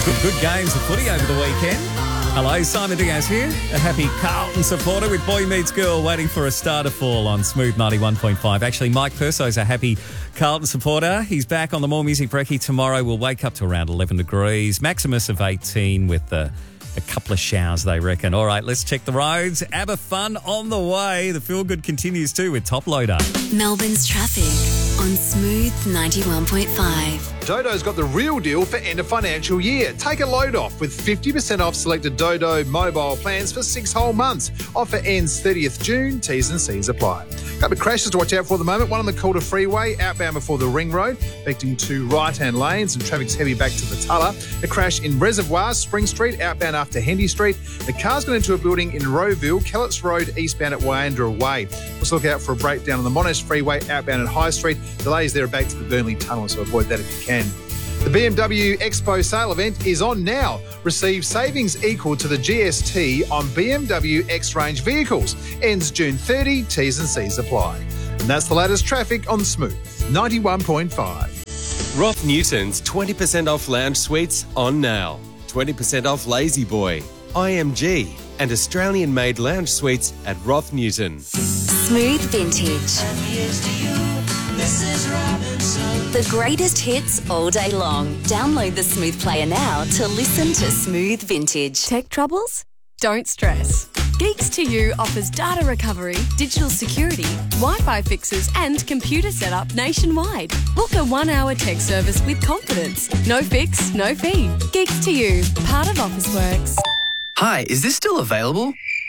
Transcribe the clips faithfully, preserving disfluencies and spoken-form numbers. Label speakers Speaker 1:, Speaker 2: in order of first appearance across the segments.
Speaker 1: Good, good games of footy over the weekend. Hello, Simon Diaz here, a happy Carlton supporter with Boy Meets Girl waiting for a star to fall on Smooth ninety-one point five. Actually, Mike Purso's a happy Carlton supporter. He's back on the More Music Brekkie tomorrow. We'll wake up to around eleven degrees, maximus of eighteen with the... a couple of showers, they reckon. All right, let's check the roads. ABBA fun on the way. The feel good continues too with Top Loader.
Speaker 2: Melbourne's traffic on Smooth ninety-one point five.
Speaker 3: Dodo's got the real deal for end of financial year. Take a load off with fifty percent off selected Dodo mobile plans for six whole months. Offer ends thirtieth June. T's and C's apply. A couple of crashes to watch out for at the moment. One on the Calder Freeway, outbound before the Ring Road, affecting two right-hand lanes, and traffic's heavy back to the Tulla. A crash in Reservoir, Spring Street, outbound after Hendy Street. The car's got into a building in Rowville, Kelletts Road, eastbound at Wyandra Way. Also look out for a breakdown on the Monash Freeway, outbound at High Street. Delays there are back to the Burnley Tunnel, so avoid that if you can. The B M W Expo sale event is on now. Receive savings equal to the G S T on B M W X-Range vehicles. Ends June thirtieth, T's and C's apply. And that's the latest traffic on Smooth ninety-one point five.
Speaker 4: Roth Newton's twenty percent off lounge suites on now. twenty percent off Lazy Boy, I M G and Australian-made lounge suites at Roth Newton.
Speaker 2: Smooth Vintage. The greatest hits all day long. Download the Smooth player now to listen to Smooth Vintage.
Speaker 5: Tech troubles? Don't stress. Geeks to You offers data recovery, digital security, Wi-Fi fixes and computer setup nationwide. Book a one-hour tech service with confidence. No fix, no fee. Geeks to You, part of Officeworks.
Speaker 6: Hi, is this still available?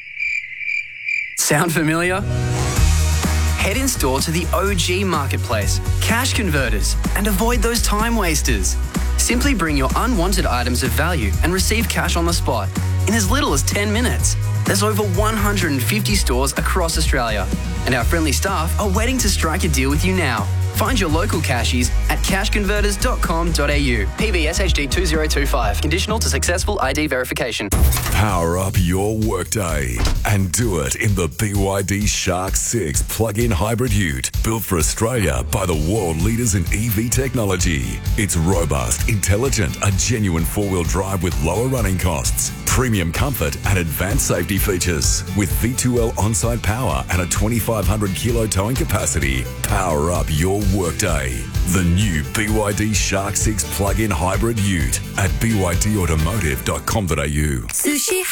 Speaker 6: Sound familiar? Head in store to the O G Marketplace, Cash Converters, and avoid those time wasters. Simply bring your unwanted items of value and receive cash on the spot in as little as ten minutes. There's over one hundred fifty stores across Australia, and our friendly staff are waiting to strike a deal with you now. Find your local cashies at cash converters dot com dot a u. P B S H D two zero two five. Conditional to successful I D verification.
Speaker 7: Power up your workday and do it in the B Y D Shark six plug-in hybrid ute, built for Australia by the world leaders in E V technology. It's robust, intelligent, a genuine four-wheel drive with lower running costs, premium comfort and advanced safety features. With V two L on-site power and a twenty-five hundred kilo towing capacity, power up your workday. The new B Y D Shark six plug-in hybrid ute at b y d automotive dot com dot a u.
Speaker 2: Sushi